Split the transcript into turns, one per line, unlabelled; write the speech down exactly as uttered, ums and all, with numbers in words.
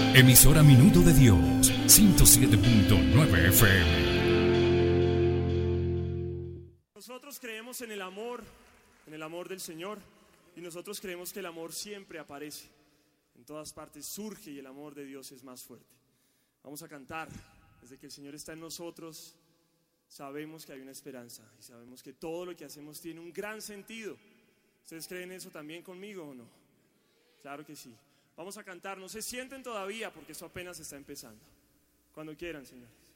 Emisora Minuto de Dios, ciento siete punto nueve F M.
Nosotros creemos en el amor, en el amor del Señor, y nosotros creemos que el amor siempre aparece. En todas partes surge y el amor de Dios es más fuerte. Vamos a cantar. Desde que el Señor está en nosotros, sabemos que hay una esperanza y sabemos que todo lo que hacemos tiene un gran sentido. ¿Ustedes creen eso también conmigo o no? Claro que sí. Vamos a cantar, no se sienten todavía porque esto apenas está empezando. Cuando quieran, señores.